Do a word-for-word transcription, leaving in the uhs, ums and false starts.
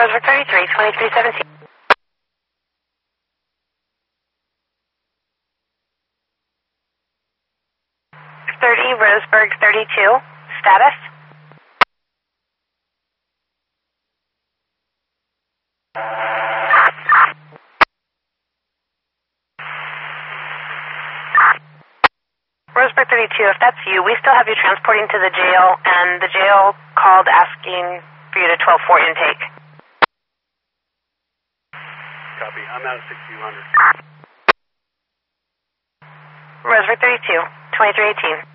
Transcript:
Roseburg thirty-three, twenty-three seventeen. thirty, Roseburg thirty-two. Status? Roseburg thirty-two, if that's you, we still have you transporting to the jail, and the jail called asking for you to twelve four intake. Copy. I'm out of sixty-two hundred. Roseburg thirty-two, twenty-three eighteen.